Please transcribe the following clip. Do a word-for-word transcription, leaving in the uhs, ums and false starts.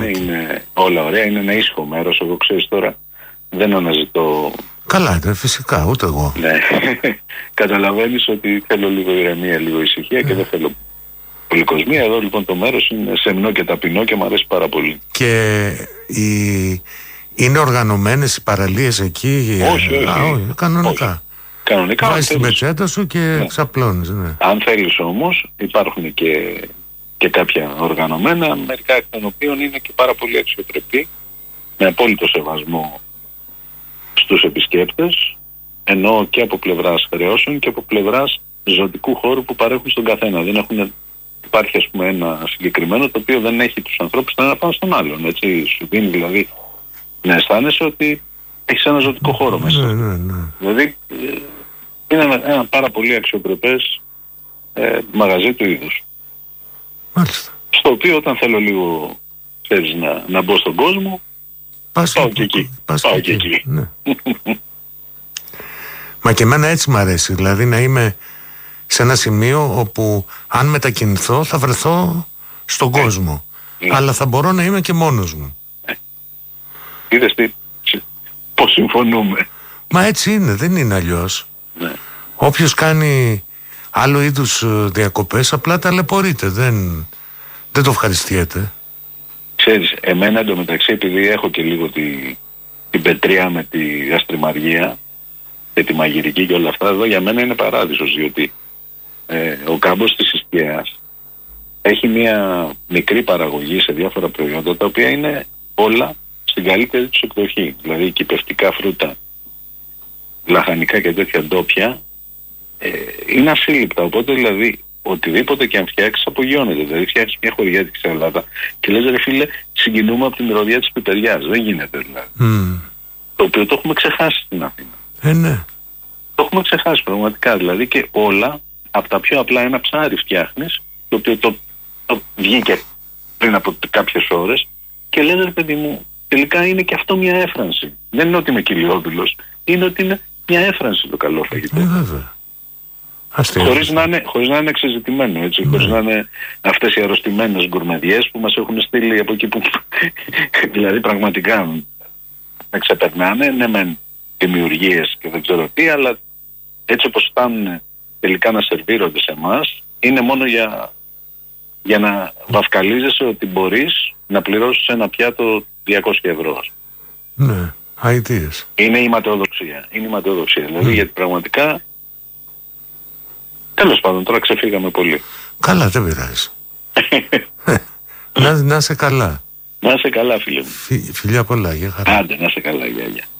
είναι όλα ωραία, είναι ένα ήσυχο μέρος. Εγώ ξέρεις τώρα δεν αναζητώ. Καλά, είναι φυσικά, ούτε εγώ. Ναι, καταλαβαίνεις ότι θέλω λίγο ηρεμία, λίγο ησυχία και δεν θέλω πολυκοσμία. Εδώ λοιπόν το μέρος είναι σεμνό και ταπεινό και μου αρέσει πάρα πολύ. Και η... είναι οργανωμένες οι παραλίες εκεί? Όχι, όχι. Α, όχι κανονικά. Όχι. Κανονικά. Βάζεις τη μετσέτα σου και ναι. ξαπλώνεις. Ναι. Αν θέλεις όμως, υπάρχουν και, και κάποια οργανωμένα, μερικά εκ των οποίων είναι και πάρα πολύ αξιοπρεπή, με απόλυτο σεβασμό στους επισκέπτες, ενώ και από πλευράς χρεώσεων και από πλευράς ζωτικού χώρου που παρέχουν στον καθένα. Δεν έχουν, υπάρχει ας πούμε ένα συγκεκριμένο το οποίο δεν έχει τους ανθρώπους να πάνε στον άλλον. Έτσι. Σου δίνει δηλαδή να αισθάνεσαι ότι έχεις ένα ζωτικό χώρο μέσα. Ναι, ναι, ναι. Δηλαδή είναι ένα, ένα πάρα πολύ αξιοπρεπές ε, μαγαζί του είδους. Μάλιστα. Στο οποίο όταν θέλω λίγο θέλεις να, να μπω στον κόσμο, πας πάω και εκεί. Πας πάω και και εκεί. εκεί. Ναι. Μα και εμένα έτσι μ' αρέσει. Δηλαδή να είμαι σε ένα σημείο όπου αν μετακινηθώ θα βρεθώ στον ναι. κόσμο. Ναι. Αλλά θα μπορώ να είμαι και μόνος μου. Ναι. Είδες τι, πώς συμφωνούμε. Μα έτσι είναι, δεν είναι αλλιώς. Ναι. Όποιος κάνει άλλο είδους διακοπές απλά ταλαιπωρείται, δεν, δεν το ευχαριστιέται. Ξέρεις, εμένα εντωμεταξύ επειδή έχω και λίγο τη, την πετριά με τη γαστριμαργία και τη μαγειρική και όλα αυτά, εδώ για μένα είναι παράδεισος, διότι ε, ο κάμπος της Ισκιαίας έχει μια μικρή παραγωγή σε διάφορα προϊόντα τα οποία είναι όλα στην καλύτερη τους εκδοχή. Δηλαδή κυπευτικά φρούτα, λαχανικά και τέτοια ντόπια ε, είναι ασύλληπτα. Οπότε δηλαδή οτιδήποτε και αν φτιάξεις απογειώνεται. Δηλαδή φτιάξεις μια χωριάτικη σαλάτα και λες ρε φίλε συγκινούμε από την μυρωδιά της πιπεριάς. Δεν γίνεται δηλαδή. Mm. Το οποίο το έχουμε ξεχάσει στην Αθήνα. Ε, ναι. Το έχουμε ξεχάσει πραγματικά. Δηλαδή και όλα από τα πιο απλά ένα ψάρι φτιάχνεις, το οποίο το, το βγήκε πριν από κάποιες ώρες και λες ρε παιδί μου τελικά είναι και αυτό μια έφρανση. Δεν είναι ότι είμαι κοιλιόδουλος, είναι ότι είναι μια έφρανση το καλό φαγητό. Ε, βέβαια. Χωρίς να είναι, χωρίς να είναι εξεζητημένο, έτσι, ναι. Χωρίς να είναι αυτές οι αρρωστημένες γκουρμεδιές που μας έχουν στείλει από εκεί που δηλαδή πραγματικά με ξεπερνάνε, ναι μεν δημιουργίες και δεν ξέρω τι, αλλά έτσι όπως φτάνουν τελικά να σερβίρονται σε εμάς, είναι μόνο για, για να βαφκαλίζεσαι ότι μπορείς να πληρώσεις ένα πιάτο διακόσια ευρώ. Ναι, αηδίες. Είναι η ματαιοδοξία. Είναι η ματαιοδοξία. Mm. Δηλαδή γιατί πραγματικά τέλος πάντων, τώρα ξεφύγαμε πολύ. Καλά, δεν πειράζει. να, να είσαι καλά. Να είσαι καλά, φίλε μου. Φι, φιλιά πολλά, για χαρά. Άντε, να είσαι καλά, γεια, γεια.